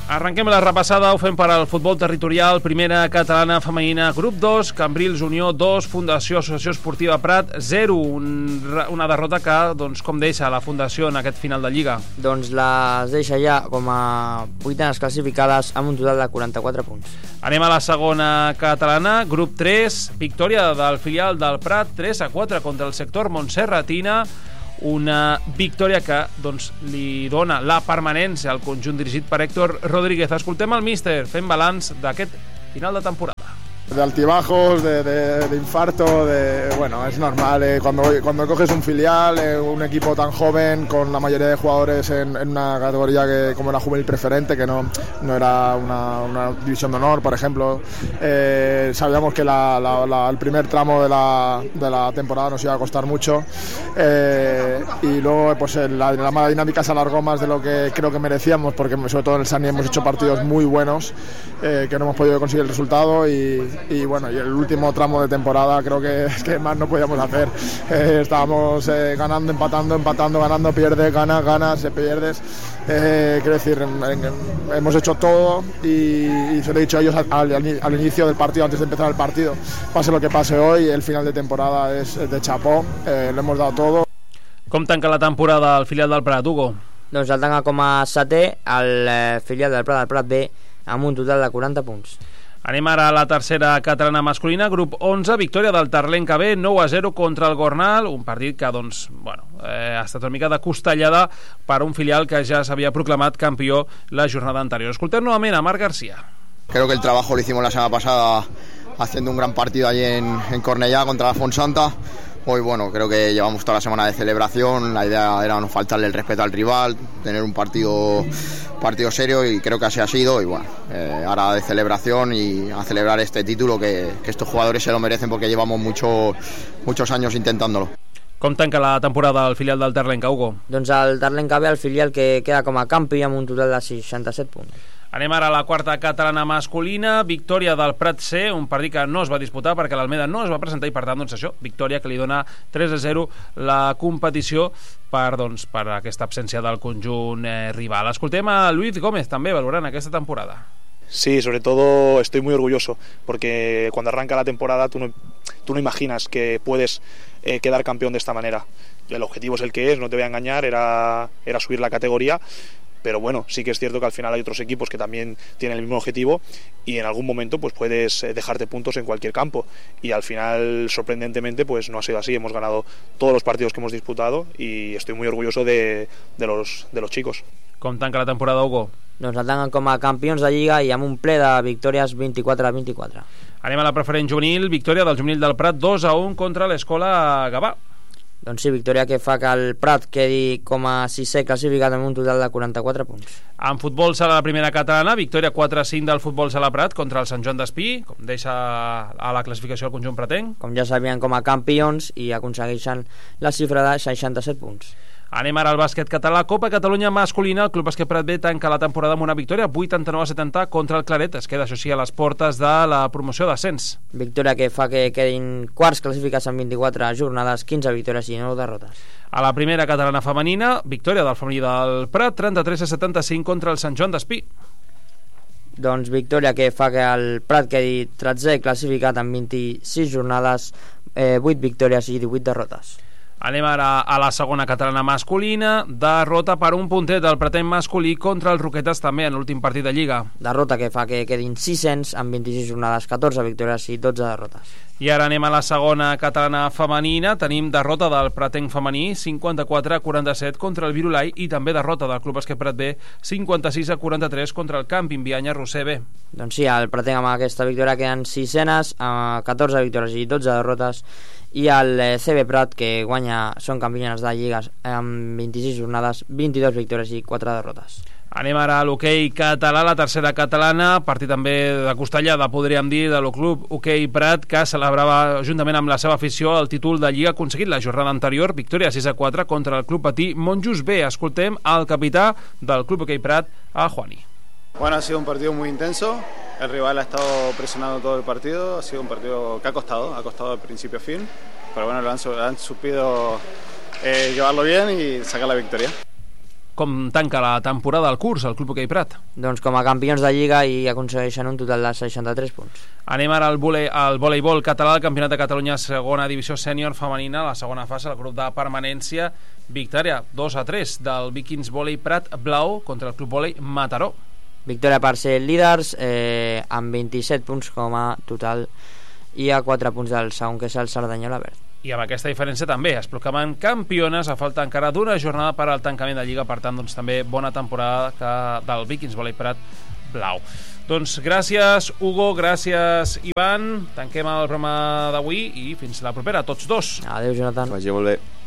Arrenquem la repassada, ho fem per al futbol territorial, primera catalana femenina, grup 2, Cambrils Unió 2, Fundació Associació Esportiva Prat 0, una derrota que, doncs, com deixa la Fundació en aquest final de Lliga? Doncs les deixa ja com a 8enes classificades amb un total de 44 punts. Anem a la segona catalana, grup 3, victòria del filial del Prat 3-4 contra el sector Montserratina, una victòria que, doncs, li dona la permanència al conjunt dirigit per Héctor Rodríguez. Escoltem el míster fent balanç d'aquest final de temporada. De altibajos, de infarto, bueno, es normal. Cuando coges un filial, un equipo tan joven, con la mayoría de jugadores en una categoría como la juvenil preferente, que no era una división de honor, por ejemplo, sabíamos que el primer tramo de la temporada nos iba a costar mucho, y luego pues la mala dinámica se alargó más de lo que creo que merecíamos, porque sobre todo en el Sani hemos hecho partidos muy buenos, que no hemos podido conseguir el resultado, y bueno, y el último tramo de temporada creo que más no podíamos hacer. Estábamos ganando, empatando, ganando, pierdes, ganas, pierdes. Quiero decir, hemos hecho todo, y se lo he dicho a ellos al inicio del partido, antes de empezar el partido. Pase lo que pase hoy, el final de temporada es de chapó, lo hemos dado todo. Com tanca la temporada el filial del Prat, Hugo? Doncs el tanca com a setè el filial del Prat B, amb un total de 40 punts. Anem ara a la tercera catalana masculina, grup 11, victòria del Tarlenca B 9-0 contra el Gornal, un partit que, doncs, bueno, ha estat una mica de costellada per un filial que ja s'havia proclamat campió la jornada anterior. Escoltem novament a Marc García. Creo que el trabajo lo hicimos la semana pasada haciendo un gran partido allí en Cornellá contra la Fonsanta. Hoy, bueno, creo que llevamos toda la semana de celebración, la idea era no faltarle el respeto al rival, tener un partido serio, y creo que así ha sido, y bueno, ahora de celebración y a celebrar este título que estos jugadores se lo merecen, porque llevamos muchos años intentándolo. Com tanca la temporada el filial del Tarlenca, Hugo? Doncs el Tarlenca B, el filial que queda com a campi amb un total de 67 punts. Anem ara a la quarta catalana masculina, victòria del Prat C, un partit que no es va disputar perquè l'Almeda no es va presentar, i per tant, doncs això, victòria que li dona 3-0 la competició per aquesta absència del conjunt rival. Escoltem a Luis Gómez també valorant aquesta temporada. Sí, sobre todo estoy muy orgulloso, porque cuando arranca la temporada tú no imaginas que puedes quedar campeón de esta manera. El objetivo es el que es, no te voy a engañar, era subir la categoría. Pero bueno, sí que es cierto que al final hay otros equipos que también tienen el mismo objetivo, y en algún momento pues puedes dejarte puntos en cualquier campo, y al final, sorprendentemente, pues no ha sido así. Hemos ganado todos los partidos que hemos disputado y estoy muy orgulloso de los chicos. Com tanca la temporada, Hugo? Doncs el tanquen com a campions de Lliga i amb un ple de victòries 24-24. Anem a la preferent juvenil, victòria del juvenil del Prat 2-1 contra l'Escola Gavà. Doncs sí, victòria que fa que el Prat quedi com a 6è classificat amb un total de 44 punts. En futbol sala la primera catalana, victòria 4-5 del futbol sala Prat contra el Sant Joan d'Espí, com deixa a la classificació el conjunt pratenc. Com ja sabien, com a campions, i aconsegueixen la xifra de 67 punts. Anem ara al bàsquet català, Copa Catalunya masculina, el Club Bàsquet Prat B tanca la temporada amb una victòria 89-70 contra el Claret, es queda això sí a les portes de la promoció d'ascens. Victòria que fa que quedin quarts classificats en 24 jornades, 15 victòries i 9 derrotes. A la primera catalana femenina, victòria del femení del Prat 33-75 contra el Sant Joan d'Espí. Doncs victòria que fa que el Prat quedi 13è classificat en 26 jornades, 8 victòries i 18 derrotes. Anem ara a la segona catalana masculina, derrota per un puntet del Pratenc masculí contra el Roquetes també en l'últim partit de Lliga. Derrota que fa que quedin 600 en 26 jornades, 14 victòries i 12 derrotes. I ara anem a la segona catalana femenina, tenim derrota del Pratenc femení 54-47 contra el Virolai, i també derrota del Club Bàsquet Prat B 56-43 contra el Camping Bianya Roser B. Doncs sí, el Pratenc amb aquesta victòria queden 600, 14 victòries i 12 derrotes, i el CB Prat, que guanya, són campiones de lligues amb 26 jornades, 22 victòries i 4 derrotes. Anem ara a l'hoquei català, la tercera catalana, partit també de costellada, podríem dir, de l'Club Hoquei Prat, que celebrava juntament amb la seva afició el títol de Lliga aconseguit la jornada anterior, victòria 6-4 contra el Club Patí Monjos B. Escoltem al capità del Club Hoquei Prat, a Juani. Bueno, ha sido un partido muy intenso, el rival ha estado presionando todo el partido, ha sido un partido que ha costado de principio a fin, pero bueno, lo han supido llevarlo bien y sacar la victoria. com tanca la temporada del curs el Club Hoquei Prat? Doncs com a campions de Lliga i aconsegueixen un total de 63 punts. Anem ara al voleibol català, el Campionat de Catalunya segona divisió sènior femenina, la segona fase, el grup de permanència, victòria 2-3 del Vikings Volei Prat Blau contra el Club Volei Mataró. Victòria per ser líders amb 27 punts com a total i a 4 punts del segon, que és el Cerdanyola Verd. I amb aquesta diferència també es proclamen campiones a falta encara d'una jornada per al tancament de Lliga. Per tant, doncs, també bona temporada del Vikings Volei Prat Blau. Doncs gràcies, Hugo, gràcies, Ivan. Tanquem el programa d'avui i fins la propera, tots dos. Adéu, Jonathan. Que vagi molt bé.